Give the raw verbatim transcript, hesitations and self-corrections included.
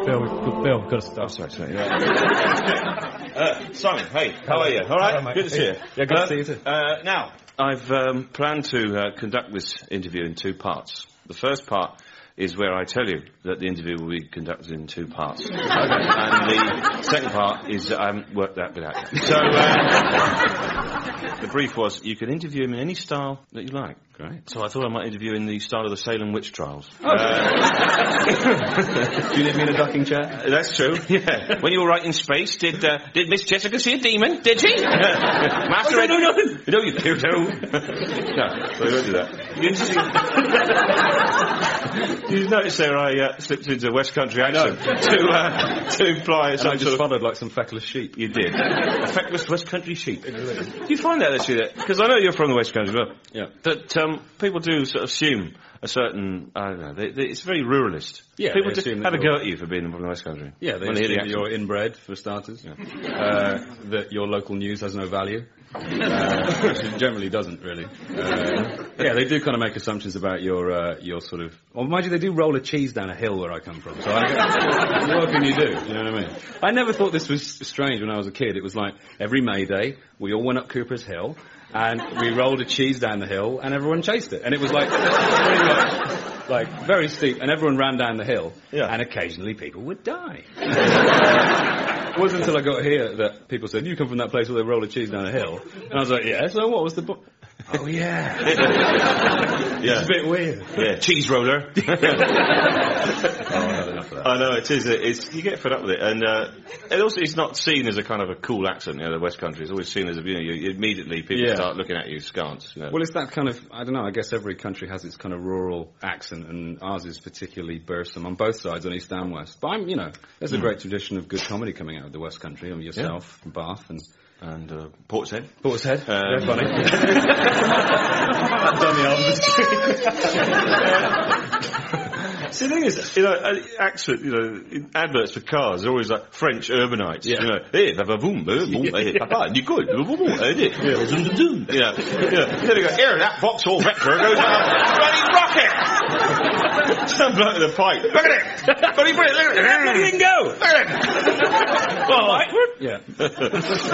Bill, we've, Bill, we've got to stop. Oh, sorry, sorry. Yeah. uh, Simon, hey, how are you? All right? Hello, mate. Good to see you. Yeah, good uh, to see you too. Uh, now, I've um, planned to uh, conduct this interview in two parts. The first part is where I tell you that the interview will be conducted in two parts. Okay. And the second part is I haven't worked that bit out yet. So, uh, the brief was, you can interview him in any style that you like. Great. So I thought I might interview in the style of the Salem witch trials. Oh. Uh, Do you need me in a ducking chair? Uh, that's true, yeah. When you were writing Space, did uh, did Miss Jessica see a demon? Did she? Master oh, no, no, no. No, you do. No, so we won't do that. You, see, you notice there I uh, slipped into a West Country accent to, uh, to imply and some I just sort of... followed like some feckless sheep. You did. A feckless West Country sheep. Do you find that, actually, because I know you're from the West Country as well, yeah. that um, people do sort of assume a certain, I don't know, they, they, it's very ruralist. Yeah, people they do assume have a that go at you for being from the West Country. Yeah, they When hear assume the that you're inbred, for starters. Yeah. Uh, that your local news has no value. Uh, which it generally doesn't, really. Uh, yeah, they do kind of make assumptions about your uh, your sort of... Well, mind you, they do roll a cheese down a hill where I come from, so I, what can you do? You know what I mean? I never thought this was strange when I was a kid. It was like, every May Day, we all went up Cooper's Hill, and we rolled a cheese down the hill, and everyone chased it. And it was like, really like, like very steep, and everyone ran down the hill, yeah. And occasionally people would die. It wasn't until I got here that people said, you come from that place where they roll a cheese down a hill. And I was like, yeah, so what was the... Bo- oh, yeah. Yeah. It's a bit weird. Yeah, cheese roller. Oh, I had enough of that. I know, it is. It's, you get fed up with it. And uh, it also, it's not seen as a kind of a cool accent, you know, the West Country. It's always seen as a, you know, you, immediately people yeah. start looking at you askance. You know. Well, it's that kind of, I don't know, I guess every country has its kind of rural accent, and ours is particularly bursome on both sides, on East and West. But I'm, you know, there's a mm. great tradition of good comedy coming out of the West Country, and yourself, yeah. Bath, and... And uh, Portishead. Portishead. Um, Very funny. Done the See, the thing is, you know, accent, you know, in adverts for cars are always like French urbanites. Yeah. You know, hey, va boom, boom, hey, papa, you good, boom, boom, hey, yeah, zoom, zoom, zoom. Yeah, yeah. Then they go, here, that Vauxhall Vectra goes down a bloody rocket. Jump out of the pipe. Look at it. Bloody brilliant. Look at it. Look at it go. Look at it. Well, right. Yeah.